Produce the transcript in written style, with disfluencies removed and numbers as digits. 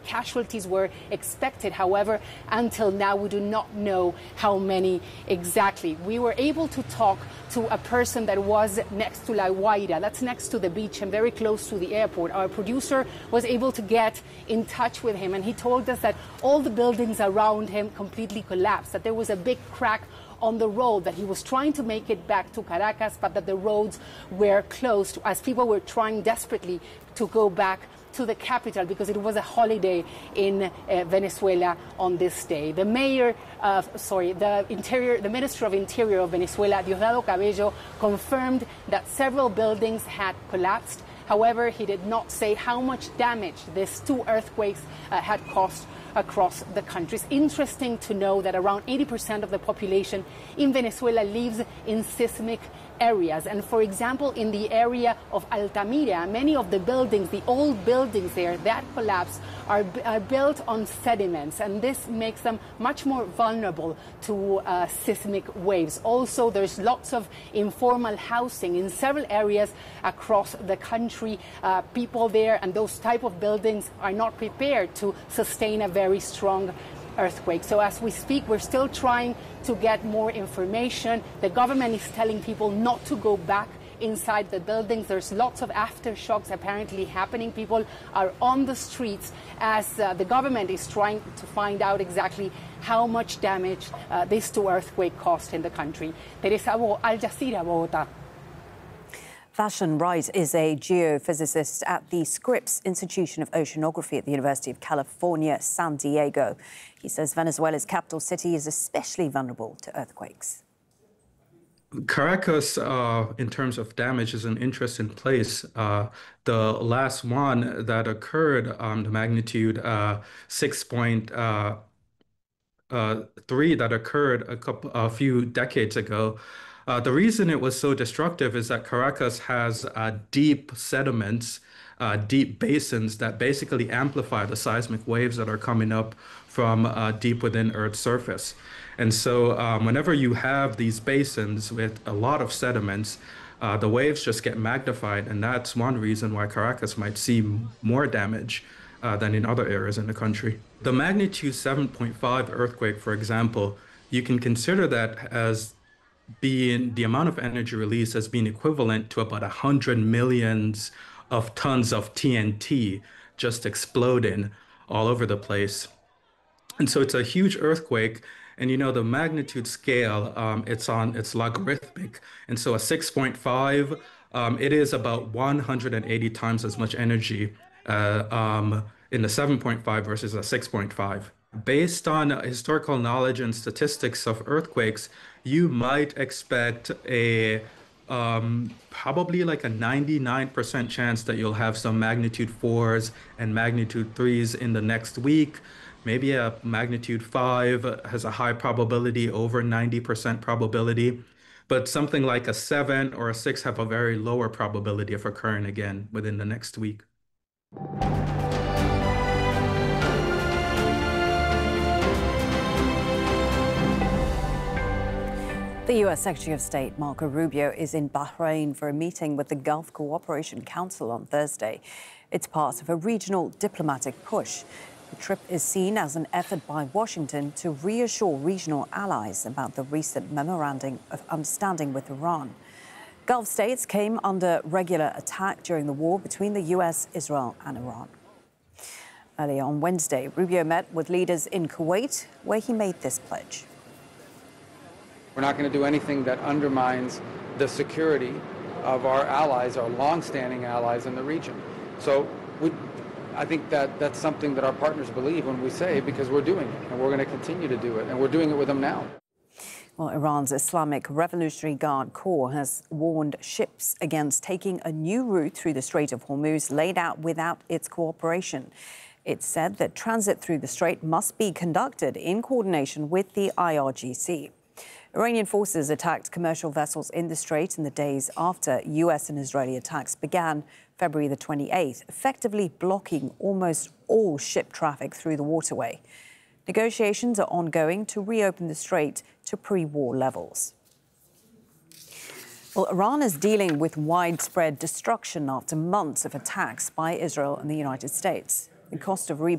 casualties were expected. However, until now, we do not know how many exactly. We were able to talk to a person that was next to La Guaira, that's next to the beach and very close to the airport. Our producer was able to get in touch with him, and he told us that all the buildings around him completely collapsed, that there was a big crack on the road, that he was trying to make it back to Caracas, but that the roads were closed as people were trying desperately to go back to the capital because it was a holiday in Venezuela on this day. The Minister of Interior of Venezuela, Diosdado Cabello, confirmed that several buildings had collapsed. However, he did not say how much damage these two earthquakes had caused across the country. It's interesting to know that around 80% of the population in Venezuela lives in seismic areas. And for example, in the area of Altamira, many of the buildings, the old buildings there that collapsed, are built on sediments, and this makes them much more vulnerable to seismic waves. Also, there's lots of informal housing in several areas across the country. People there and those type of buildings are not prepared to sustain a very strong earthquake. So as we speak, we're still trying to get more information. The government is telling people not to go back inside the buildings. There's lots of aftershocks apparently happening. People are on the streets as the government is trying to find out exactly how much damage these two earthquakes caused in the country. Teresa Bo, Al Jazeera, Bogotá. Fashion Wright is a geophysicist at the Scripps Institution of Oceanography at the University of California, San Diego. He says Venezuela's capital city is especially vulnerable to earthquakes. Caracas, in terms of damage, is an interesting place. The last one that occurred, the magnitude 6.3 that occurred a few decades ago. The reason it was so destructive is that Caracas has deep sediments, deep basins that basically amplify the seismic waves that are coming up from deep within Earth's surface. And so whenever you have these basins with a lot of sediments, the waves just get magnified. And that's one reason why Caracas might see more damage than in other areas in the country. The magnitude 7.5 earthquake, for example, you can consider that as being the amount of energy released as being equivalent to about 100 millions of tons of TNT just exploding all over the place. And so it's a huge earthquake. And, you know, the magnitude scale, it's logarithmic. And so a 6.5, it is about 180 times as much energy in the 7.5 versus a 6.5. Based on historical knowledge and statistics of earthquakes, you might expect a probably like a 99% chance that you'll have some magnitude 4s and magnitude 3s in the next week. Maybe a magnitude 5 has a high probability, over 90% probability. But something like a 7 or a 6 have a very lower probability of occurring again within the next week. The U.S. Secretary of State Marco Rubio is in Bahrain for a meeting with the Gulf Cooperation Council on Thursday. It's part of a regional diplomatic push. The trip is seen as an effort by Washington to reassure regional allies about the recent memorandum of understanding with Iran. Gulf states came under regular attack during the war between the U.S., Israel and Iran. Earlier on Wednesday, Rubio met with leaders in Kuwait, where he made this pledge. We're not going to do anything that undermines the security of our allies, our long-standing allies in the region. So I think that's something that our partners believe when we say, because we're doing it, and we're going to continue to do it, and we're doing it with them now. Well, Iran's Islamic Revolutionary Guard Corps has warned ships against taking a new route through the Strait of Hormuz laid out without its cooperation. It said that transit through the strait must be conducted in coordination with the IRGC. Iranian forces attacked commercial vessels in the strait in the days after U.S. and Israeli attacks began February the 28th, effectively blocking almost all ship traffic through the waterway. Negotiations are ongoing to reopen the strait to pre-war levels. Well, Iran is dealing with widespread destruction after months of attacks by Israel and the United States. The cost of